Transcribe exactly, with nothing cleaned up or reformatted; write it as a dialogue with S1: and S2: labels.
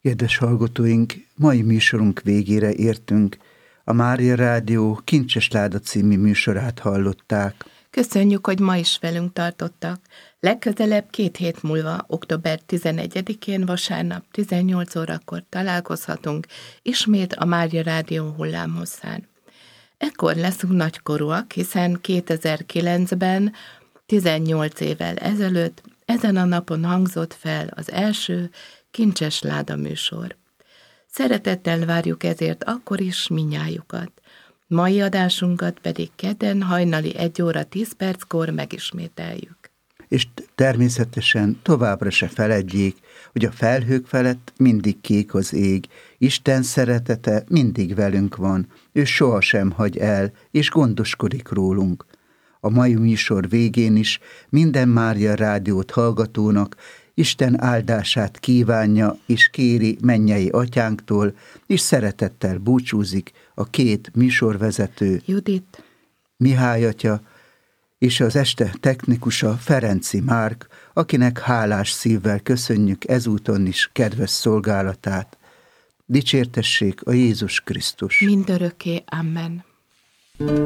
S1: Kedves hallgatóink, mai műsorunk végére értünk. A Mária Rádió Kincses Láda című műsorát hallották.
S2: Köszönjük, hogy ma is velünk tartottak. Legközelebb két hét múlva, október tizenegyedikén vasárnap tizennyolc órakor találkozhatunk ismét a Mária Rádió hullámhosszán. Ekkor leszünk nagykorúak, hiszen kétezer-kilencben, tizennyolc évvel ezelőtt ezen a napon hangzott fel az első Kincses Láda műsor. Szeretettel várjuk ezért akkor is minnyájukat. Mai adásunkat pedig kedden hajnali egy óra tíz perckor megismételjük.
S1: És természetesen továbbra se feledjék, hogy a felhők felett mindig kék az ég, Isten szeretete mindig velünk van, ő sohasem hagy el, és gondoskodik rólunk. A mai műsor végén is minden Mária Rádiót hallgatónak Isten áldását kívánja és kéri mennyei atyánktól, és szeretettel búcsúzik a két műsorvezető,
S2: Judit,
S1: Mihály atya, és az este technikusa Ferenci Márk, akinek hálás szívvel köszönjük ezúton is kedves szolgálatát. Dicsértessék a Jézus Krisztus!
S2: mindörökké, amen.